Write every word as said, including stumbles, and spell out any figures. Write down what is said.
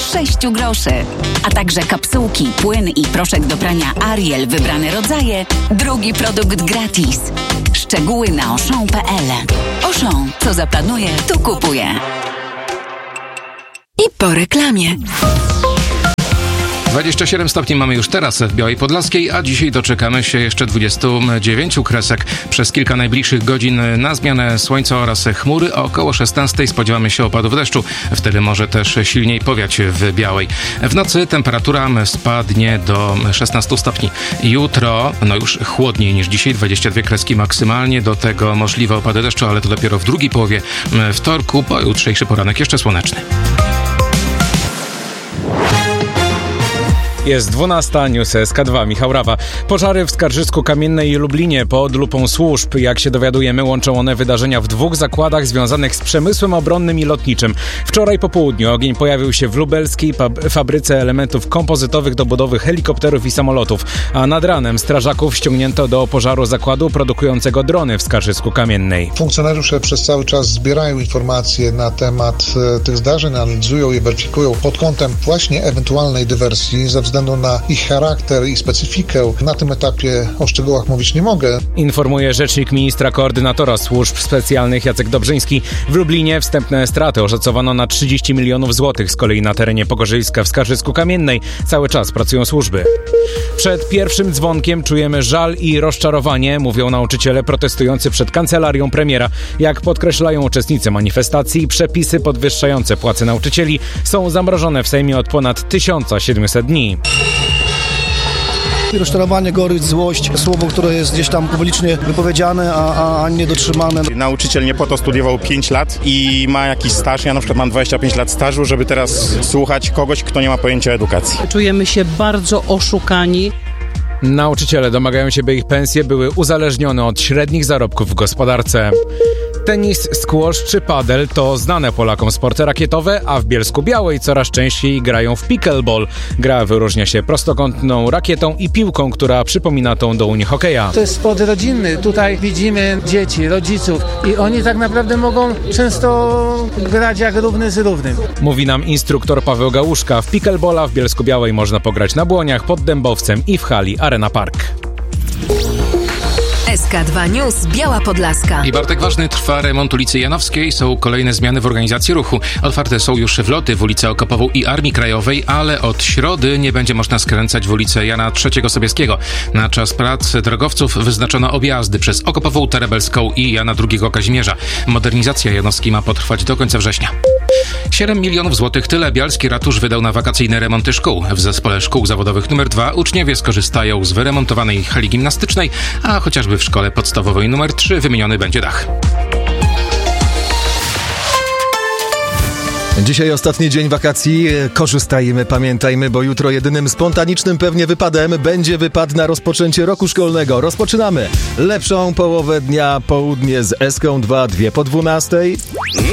sześciu groszy. A także kapsułki, płyn i proszek do prania Ariel wybrane rodzaje. Drugi produkt gratis. Szczegóły na auchan kropka p l. Auchan, co zaplanuje, to kupuje. I po reklamie. dwadzieścia siedem stopni mamy już teraz w Białej Podlaskiej, a dzisiaj doczekamy się jeszcze dwudziestu dziewięciu kresek. Przez kilka najbliższych godzin na zmianę słońca oraz chmury, a około szesnastej spodziewamy się opadów deszczu. Wtedy może też silniej powiać w Białej. W nocy temperatura spadnie do szesnastu stopni. Jutro, no już chłodniej niż dzisiaj, dwadzieścia dwie kreski maksymalnie, do tego możliwe opady deszczu, ale to dopiero w drugiej połowie wtorku, bo jutrzejszy poranek jeszcze słoneczny. Jest dwunasta, news S K dwa, Michał Rawa. Pożary w Skarżysku-Kamiennej i Lublinie pod lupą służb. Jak się dowiadujemy, łączą one wydarzenia w dwóch zakładach związanych z przemysłem obronnym i lotniczym. Wczoraj po południu ogień pojawił się w lubelskiej fabryce elementów kompozytowych do budowy helikopterów i samolotów, a nad ranem strażaków ściągnięto do pożaru zakładu produkującego drony w Skarżysku-Kamiennej. Funkcjonariusze przez cały czas zbierają informacje na temat e, tych zdarzeń, analizują je, weryfikują pod kątem właśnie ewentualnej dywersji. Ze względu na ich charakter i specyfikę na tym etapie o szczegółach mówić nie mogę. Informuje rzecznik ministra koordynatora służb specjalnych Jacek Dobrzyński. W Lublinie wstępne straty oszacowano na trzydzieści milionów złotych. Z kolei na terenie Pogorzyjska w Skarżysku-Kamiennej cały czas pracują służby. Przed pierwszym dzwonkiem czujemy żal i rozczarowanie, mówią nauczyciele protestujący przed kancelarią premiera. Jak podkreślają uczestnicy manifestacji, przepisy podwyższające płace nauczycieli są zamrożone w Sejmie od ponad tysiąc siedemset dni. Rozczarowanie, gorycz, złość, słowo, które jest gdzieś tam publicznie wypowiedziane, a, a nie dotrzymane. Nauczyciel nie po to studiował pięć lat i ma jakiś staż. Ja na przykład mam dwadzieścia pięć lat stażu, żeby teraz słuchać kogoś, kto nie ma pojęcia o edukacji. Czujemy się bardzo oszukani. Nauczyciele domagają się, by ich pensje były uzależnione od średnich zarobków w gospodarce. Tenis, squash czy padel to znane Polakom sporty rakietowe, a w Bielsku-Białej coraz częściej grają w pickleball. Gra wyróżnia się prostokątną rakietą i piłką, która przypomina tą do Unii hokeja. To jest sport rodzinny. Tutaj widzimy dzieci, rodziców i oni tak naprawdę mogą często grać jak równy z równym. Mówi nam instruktor Paweł Gałuszka. W pickleballa w Bielsku-Białej można pograć na Błoniach, pod Dębowcem i w hali Arena Park. S K dwa News, Biała Podlaska. I Bartek Ważny, trwa remont ulicy Janowskiej. Są kolejne zmiany w organizacji ruchu. Otwarte są już wloty w ulicę Okopową i Armii Krajowej, ale od środy nie będzie można skręcać w ulicę Jana trzeciego Sobieskiego. Na czas prac drogowców wyznaczono objazdy przez Okopową, Terebelską i Jana drugiego Kazimierza. Modernizacja Janowskiej ma potrwać do końca września. siedem milionów złotych tyle Bialski Ratusz wydał na wakacyjne remonty szkół. W zespole szkół zawodowych numer dwa uczniowie skorzystają z wyremontowanej hali gimnastycznej, a chociażby w szkole podstawowej numer trzy wymieniony będzie dach. Dzisiaj ostatni dzień wakacji. Korzystajmy, pamiętajmy, bo jutro jedynym spontanicznym pewnie wypadem będzie wypad na rozpoczęcie roku szkolnego. Rozpoczynamy lepszą połowę dnia, południe z S K dwa, dwie po dwunastej.